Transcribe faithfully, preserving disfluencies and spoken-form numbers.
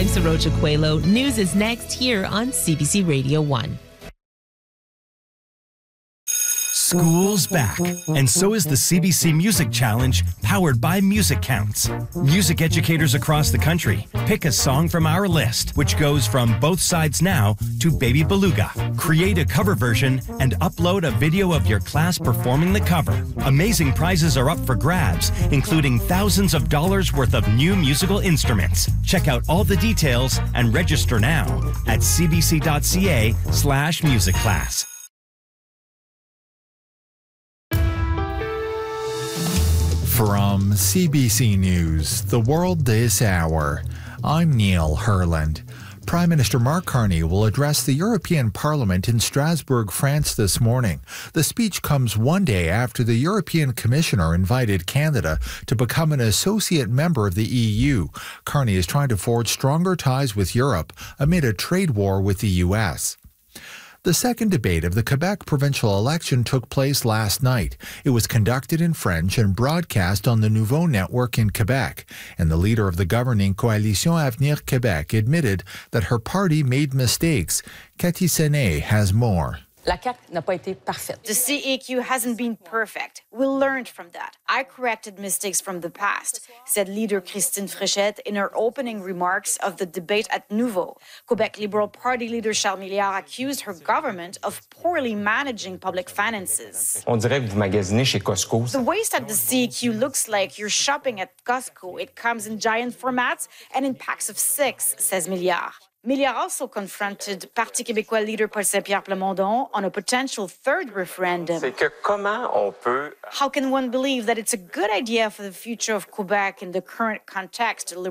I'm Saroja Coelho. News is next here on C B C Radio one. School's back, and so is the C B C Music Challenge, powered by Music Counts. Music educators across the country pick a song from our list, which goes from Both Sides Now to Baby Beluga. Create a cover version and upload a video of your class performing the cover. Amazing prizes are up for grabs, including thousands of dollars worth of new musical instruments. Check out all the details and register now at cbc.ca slash music class. From C B C News, The World This Hour, I'm Neil Herland. Prime Minister Mark Carney will address the European Parliament in Strasbourg, France this morning. The speech comes one day after the European Commissioner invited Canada to become an associate member of the E U. Carney is trying to forge stronger ties with Europe amid a trade war with the U S. The second debate of the Quebec provincial election took place last night. It was conducted in French and broadcast on the Nouveau network in Quebec. And the leader of the governing Coalition Avenir Québec admitted that her party made mistakes. Cathy Senet has more. La C A Q n'a pas été parfaite. The C E Q hasn't been perfect. We learned from that. I corrected mistakes from the past, said leader Christine Fréchette in her opening remarks of the debate at Nouveau. Quebec Liberal Party leader Charles Milliard accused her government of poorly managing public finances. On dirait que vous magasinez chez Costco. The waste at the C E Q looks like you're shopping at Costco. It comes in giant formats and in packs of six, says Milliard. Milliard also confronted Parti québécois leader Paul Saint-Pierre Plamondon on a potential third referendum. C'est que comment on peut... How can one believe that it's a good idea for the future of Quebec in the current context?